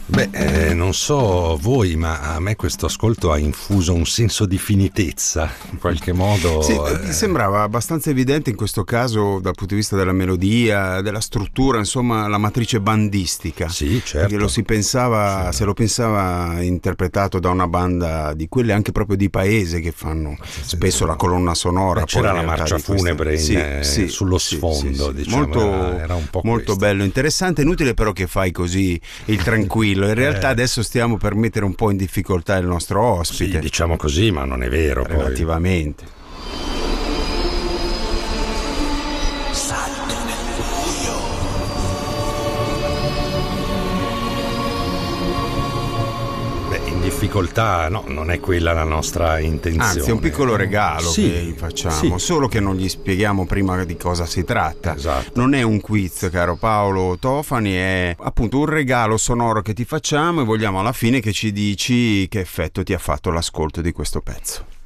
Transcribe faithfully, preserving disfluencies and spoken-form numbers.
Beh, eh, non so voi, ma a me questo ascolto ha infuso un senso di finitezza, in qualche modo. Sì, eh... mi sembrava abbastanza evidente in questo caso dal punto di vista della melodia, della struttura, insomma la matrice bandistica. Sì, certo. Perché lo si pensava, Sì. se lo pensava interpretato da una banda di quelle anche proprio di paese che fanno spesso la colonna sonora. Beh, c'era poi la in realtà marcia di queste- funebre in, Sì, eh, sì, sullo sì, sfondo, sì, sì. diciamo, molto, era, era un po' molto questo. bello, interessante. Inutile però che fai così il tranquillo. In realtà Eh. adesso stiamo per mettere un po' in difficoltà il nostro ospite. Sì, diciamo così, ma non è vero. Poi. Relativamente. Beh, in difficoltà no, non è quella la nostra intenzione. Anzi, è un piccolo regalo Sì, che gli facciamo, sì. solo che non gli spieghiamo prima di cosa si tratta. Esatto. Non è un quiz, caro Paolo Tofani, è appunto un regalo sonoro che ti facciamo e vogliamo alla fine che ci dici che effetto ti ha fatto l'ascolto di questo pezzo.